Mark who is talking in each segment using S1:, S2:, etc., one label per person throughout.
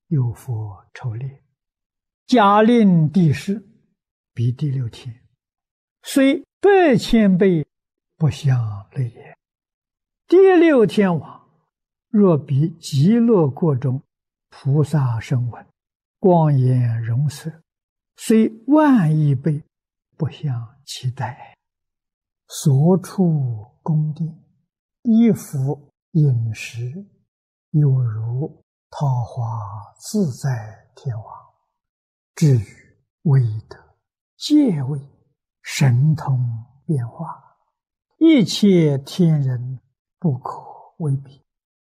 S1: 有佛抽列，假令地势，比第六天，虽8,000倍不相类也。第六天王若比极乐国中菩萨声闻，光颜容色，虽万亿倍不相期待。所处宫殿，衣服饮食，有如桃花自在天王。至于威德、戒位、神通变化，一切天人不可为比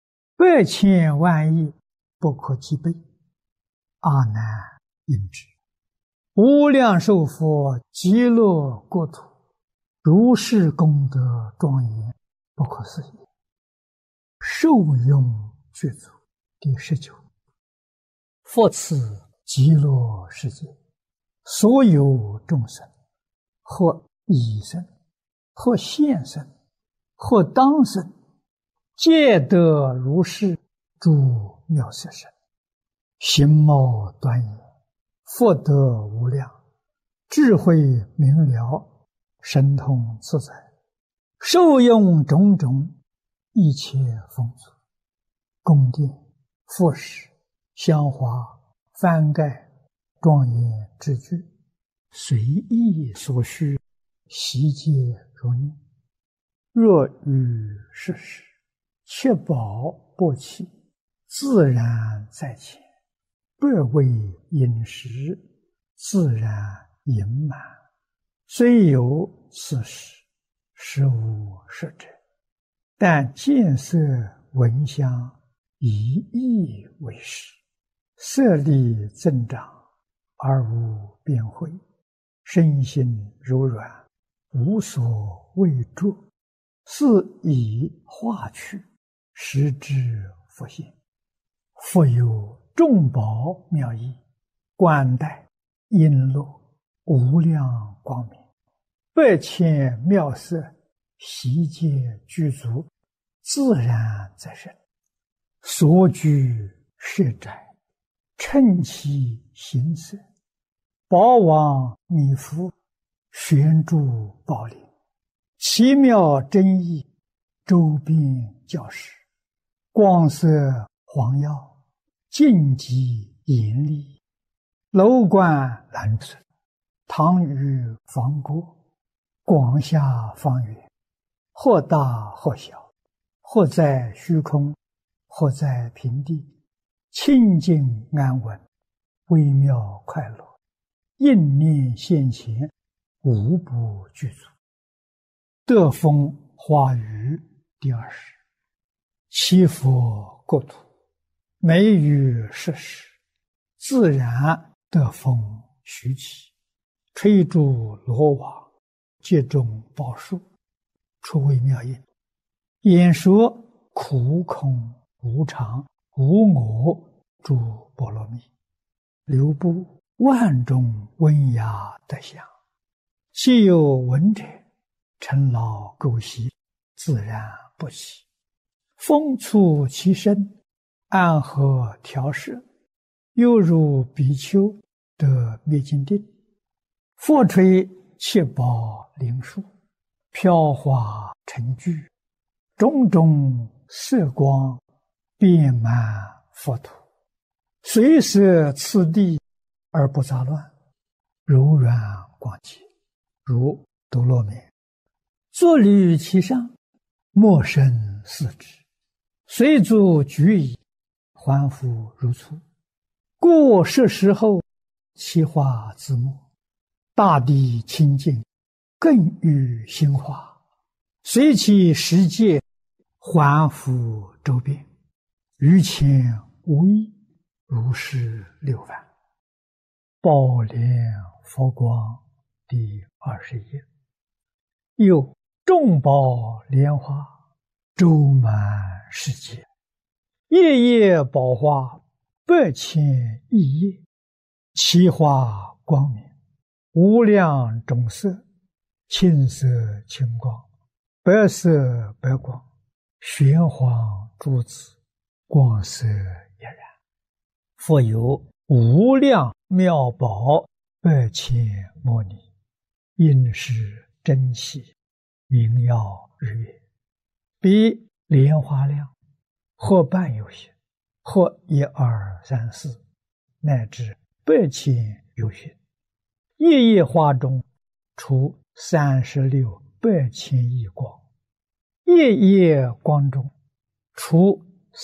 S1: ，8,000万亿不可计备。阿难应知，无量寿佛极乐国土，如是功德庄严，不可思议。受用具足。第19，复此极乐世界，所有众生，或已生，或现生，或当生，皆得如是诸妙色身，形貌端严，福德无量，智慧明了，神通自在，受用种种一切丰足，宫殿、服饰、香花、幡盖、庄严之具，随意所需，悉皆如念。若遇世事，切宝不起，自然在前，不为饮食，自然盈满。虽有此事，实无实者，但见色闻香，以意为食，色力增长，而无变慧，身心柔软，无所畏著，是以化去，实之复现。复有众宝妙义，冠带璎珞，无量光明，8,000妙色，悉皆具足，自然在身。所居舍宅，称其形色，宝王弥覆，悬诸宝林，奇妙真义，周边教室，光色黄耀，净极严厉，楼观蓝色，堂宇方郭，广厦方圆，或大或小，或在虚空，或在平地，清净安稳，微妙快乐，应念现前，无不具足。得风花雨第20，七佛国土，每于世时，自然得风徐起，吹诸罗网，接种宝树，出微妙音，演说苦空无常无我诸波罗蜜，流布万种温雅德相，既有闻者，尘劳垢习，自然不起。风触其身，安和调摄，犹如比丘得灭尽定。复吹七宝灵树，飘华成聚，种种色光，遍满佛土，随摄次第而不杂乱，柔软广洁，如多罗棉。坐履其上，莫生四肢，随足举矣，还复如初。故是时候，其化自没，大地清净，更与心化，随其世界，还复周遍，于前无异，如是6万。宝莲佛光第21。又众宝莲花，周满世界，夜夜宝花，8,000亿叶，其花光明，无量种色，青色青光，白色白光，玄黄珠子，光色俨然。 复有无量妙宝8,000摩尼，应是珍奇，名耀日月，比莲花量，或半有些，或1、2、3、4，乃至8,000有许。夜夜花中出36百千亿光，夜夜光中出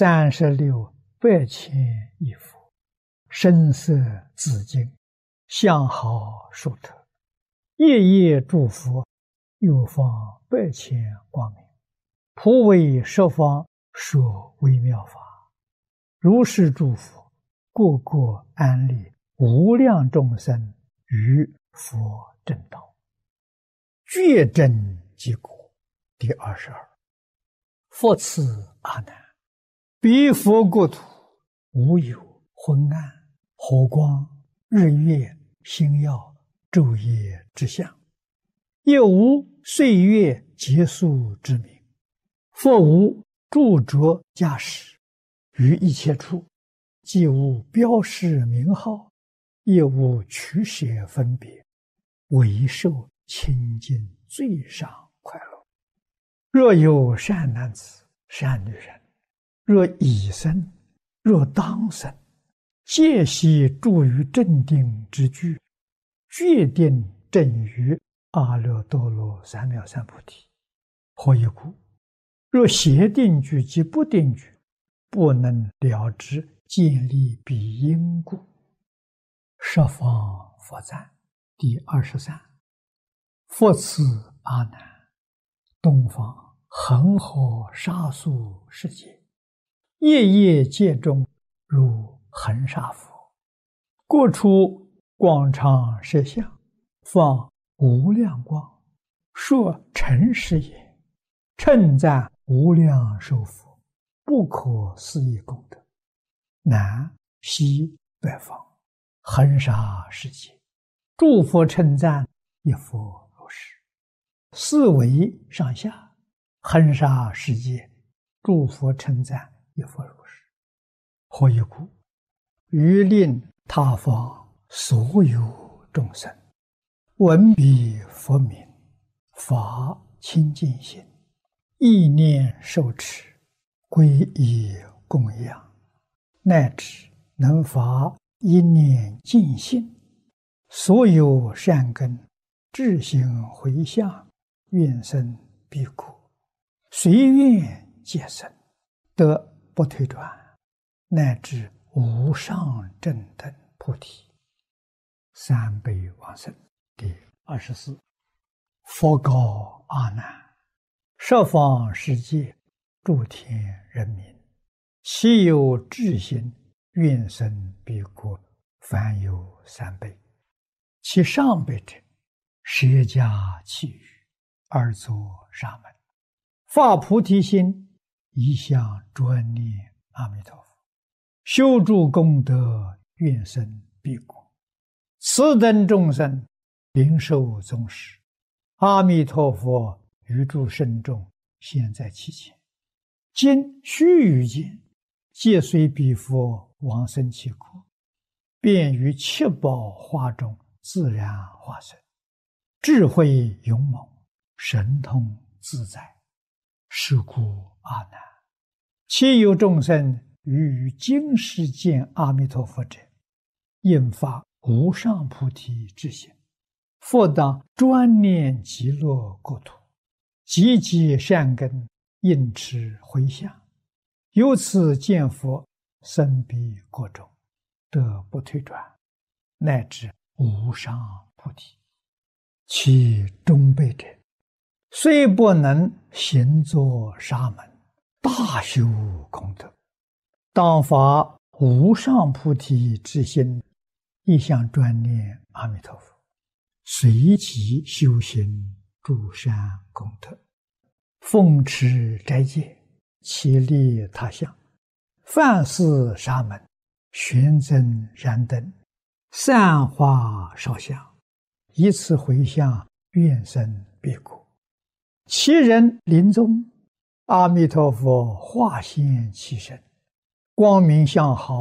S1: 36百千亿佛，声色紫金，相好殊特。夜夜诸佛又放8,000光明，普为十方说微妙法。如是诸佛，个个安立无量众生于佛正道，觉真即果。第22，复次阿难，彼佛国土无有昏暗、火光、日月、星耀、昼夜之相，也无岁月结束之名，复无著着驾驶，于一切处既无标示名号，也无取舍分别，唯受清净最上快乐。若有善男子、善女人，若已生，若当生，皆悉住于正定之具，决定正于阿耨多罗三藐三菩提。何以故？若邪定具及不定具，不能了知建立彼因故。十方佛赞第23。复次阿难，东方恒河沙数世界，夜夜界中如恒沙佛，各处广长舌相，放无量光，说诚实也，称赞无量寿佛不可思议功德。南西北方恒沙世界，诸佛称赞一佛如是。四维上下恒沙世界，诸佛称赞一佛如是。何以故？欲令他方所有众生闻彼佛名，发清净心，意念受持，皈依供养，乃至能发一念净心，所有善根智行回向，愿生彼国，随愿皆生，得不退转，乃至无上正等菩提。三辈往生第24。佛告阿难：十方世界诸天人民，其有智心愿生彼国，凡有3辈。其上辈者，舍家弃语，而作沙门，发菩提心，一向专念阿弥陀佛，修诸功德，愿生彼国。此等众生领受宗师，阿弥陀佛于诸圣众现在其前，今须臾间，皆随彼佛往生其国，便于七宝花中自然化身，智慧勇猛，神通自在。是故阿难，其有众生于今世见阿弥陀佛者，应发无上菩提之心，复当专念极乐国土，积极善根，应持回向，由此见佛，生彼国中，得不退转，乃至无上菩提。其中辈者，虽不能行作沙门，大修功德，当发无上菩提之心，一向专念阿弥陀佛，随即修行诸善功德，奉持斋戒，其利他相，饭施沙门，玄增燃灯，散花烧香，以此回向，愿生彼国。其人临终，阿弥陀佛化现其身，光明相好，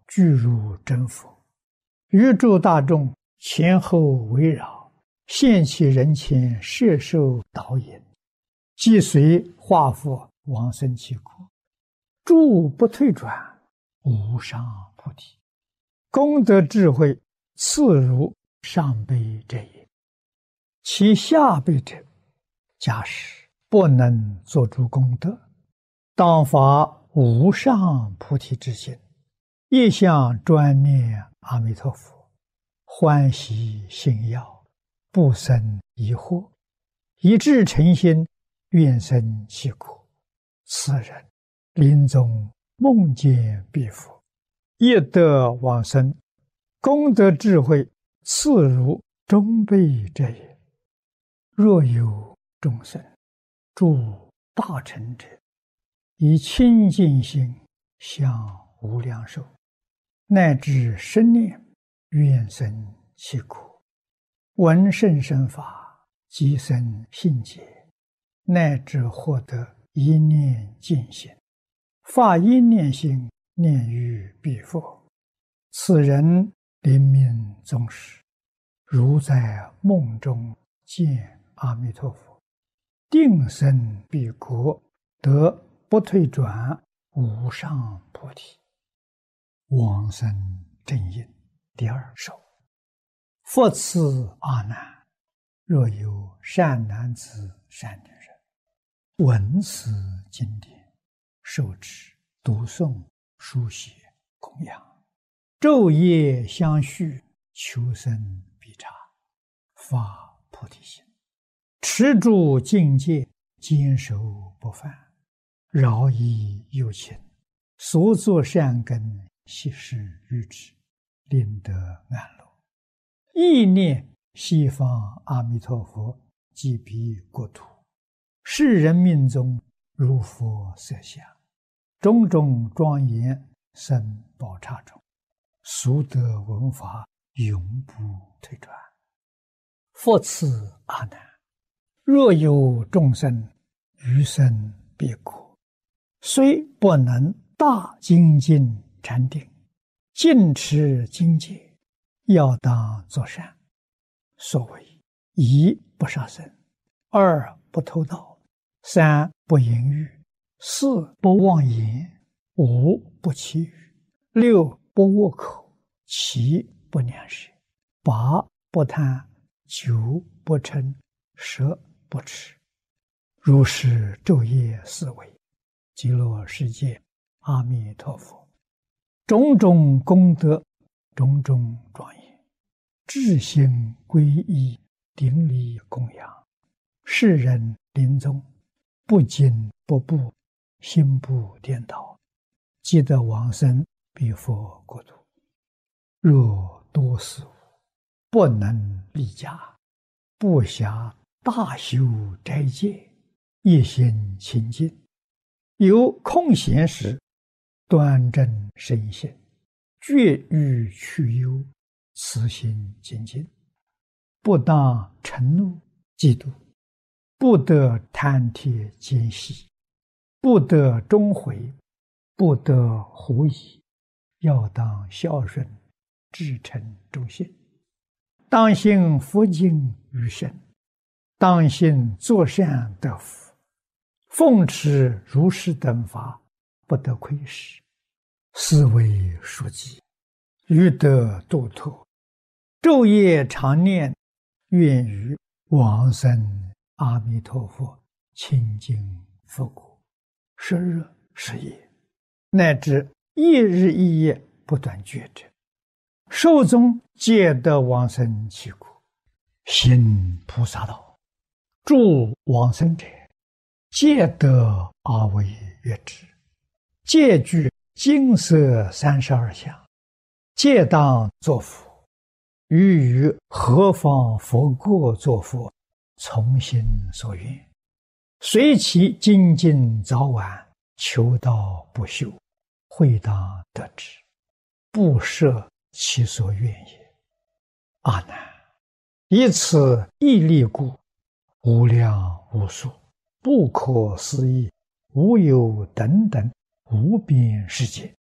S1: 具如真佛，于诸大众前后围绕，现其人前摄受导引，即随化佛往生其国，诸不退转，无上菩提。功德智慧次如上辈者也。其下辈者，假使不能作诸功德，当发无上菩提之心，一向专念阿弥陀佛，欢喜信要，不生疑惑，一致诚心，愿生其国。此人临终梦见彼佛，亦得往生，功德智慧次如中辈者也。若有众生诸大成者，以清净心向无量寿，乃至生念愿生其国，闻甚深法，即生信解，乃至获得一念净心，发一念心念于彼佛。此人临命终时，如在梦中见阿弥陀佛，定生彼国，得不退转无上菩提。往生正因第二首。复次阿难，若有善男子善女人，闻此经典，受持读诵书写供养，昼夜相续，求生必察，发菩提心，持住境界，坚守不犯，饶益有情，所作善根悉施于之，令得安乐。意念西方阿弥陀佛即彼国土，世人命中如佛色相，种种庄严生宝刹中，速得闻法，永不退转。复次阿难，若有众生余生彼国，虽不能大精进禅定，尽持精戒，要当作善。所谓一不杀生，二不偷盗，三不淫欲，四不妄言，五不绮语，六不恶口，七不两舌，八不贪，九不嗔，十不痴。如是昼夜思维，极乐世界阿弥陀佛，种种功德，种种庄严，至心皈依，顶礼供养，世人临终不惊不怖，心不颠倒，即得往生彼佛国土。若多事物，不能立家，不暇大修斋戒，一心清净，有空闲时，端正身心，绝欲去忧，慈心精进，不当嗔怒嫉妒，不得贪帖奸细，不得终悔，不得狐疑，要当孝顺，至诚忠信，当信佛经于身，当信作善得福，奉持如是等法，不得亏失，是为书记，欲得度脱，昼夜常念，愿于往生阿弥陀佛清净佛国，10日10夜，乃至一日一夜不断觉者，寿终皆得往生其国。行菩萨道，诸往生者，皆得阿惟越致，皆具金色32相，皆当作佛。于何方佛国作佛，从心所愿，随其精进早晚，求道不休，会当得之，不设其所愿也。阿难，以此义力故，无量无数，不可思议，无有等等无边世界，